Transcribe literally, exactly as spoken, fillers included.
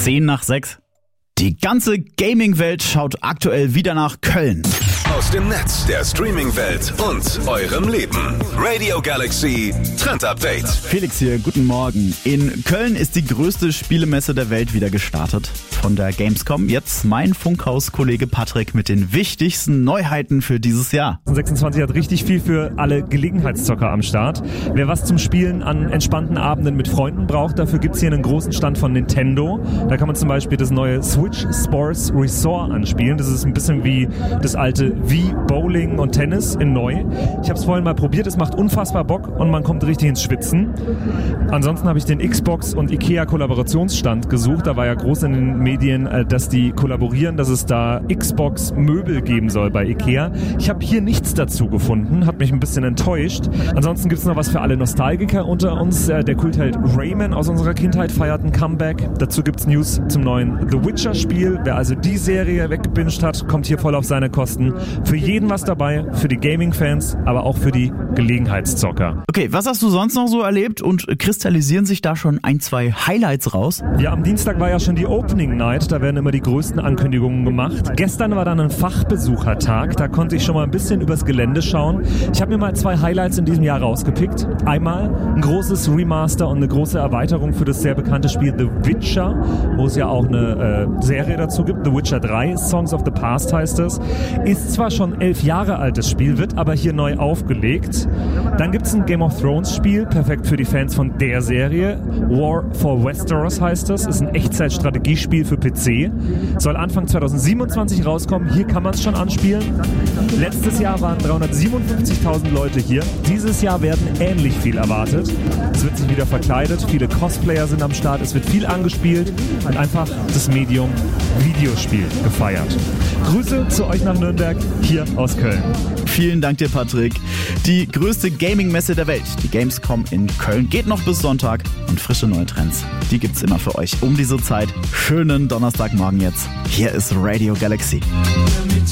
zehn nach sechs. Die ganze Gaming-Welt schaut aktuell wieder nach Köln. Aus dem Netz, der Streaming-Welt und eurem Leben. Radio Galaxy Trend Update. Felix hier, guten Morgen. In Köln ist die größte Spielemesse der Welt wieder gestartet. Von der Gamescom jetzt mein Funkhaus-Kollege Patrick mit den wichtigsten Neuheiten für dieses Jahr. sechsundzwanzig hat richtig viel für alle Gelegenheitszocker am Start. Wer was zum Spielen an entspannten Abenden mit Freunden braucht, dafür gibt's hier einen großen Stand von Nintendo. Da kann man zum Beispiel das neue Switch Sports Resort anspielen. Das ist ein bisschen wie das alte Wii Bowling und Tennis in neu. Ich habe es vorhin mal probiert, es macht unfassbar Bock und man kommt richtig ins Schwitzen. Ansonsten habe ich den Xbox und Ikea Kollaborationsstand gesucht. Da war ja groß in den Medien, dass die kollaborieren, dass es da Xbox Möbel geben soll bei Ikea. Ich habe hier nichts dazu gefunden, hat mich ein bisschen enttäuscht. Ansonsten gibt es noch was für alle Nostalgiker unter uns. Der Kultheld Rayman aus unserer Kindheit feiert ein Comeback. Dazu gibt es News zum neuen The Witcher Spiel. Wer also die Serie weggebinged hat, kommt hier voll auf seine Kosten. Für jeden was dabei, für die Gaming-Fans, aber auch für die Gelegenheitszocker. Okay, was hast du sonst noch so erlebt und kristallisieren sich da schon ein, zwei Highlights raus? Ja, am Dienstag war ja schon die Opening Night, da werden immer die größten Ankündigungen gemacht. Gestern war dann ein Fachbesuchertag, da konnte ich schon mal ein bisschen übers Gelände schauen. Ich habe mir mal zwei Highlights in diesem Jahr rausgepickt. Einmal ein großes Remaster und eine große Erweiterung für das sehr bekannte Spiel The Witcher, wo es ja auch eine äh, Serie dazu gibt. The Witcher drei, Songs of the Past heißt es. Ist zwar schon elf Jahre altes Spiel, wird aber hier neu aufgelegt. Dann gibt es ein Game of Thrones Spiel, perfekt für die Fans von der Serie. War for Westeros heißt es, ist ein Echtzeitstrategiespiel für P C. Soll Anfang zweitausendsiebenundzwanzig rauskommen, hier kann man es schon anspielen. Letztes Jahr waren dreihundertsiebenundfünfzigtausend Leute hier. Dieses Jahr werden ähnlich viel erwartet. Es wird sich wieder verkleidet, viele Cosplayer sind am Start, es wird viel angespielt und einfach das Medium Videospiel gefeiert. Grüße zu euch nach Nürnberg, hier aus Köln. Vielen Dank dir, Patrick. Die größte Gaming-Messe der Welt, die Gamescom in Köln, geht noch bis Sonntag und frische neue Trends, die gibt's immer für euch um diese Zeit. Schönen Donnerstagmorgen jetzt. Hier ist Radio Galaxy.